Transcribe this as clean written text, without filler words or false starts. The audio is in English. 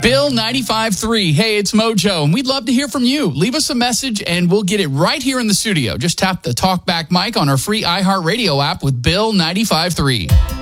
Bill 95.3. Hey, it's Mojo, and we'd love to hear from you. Leave us a message, and we'll get it right here in the studio. Just tap the talkback mic on our free iHeartRadio app with Bill 95.3.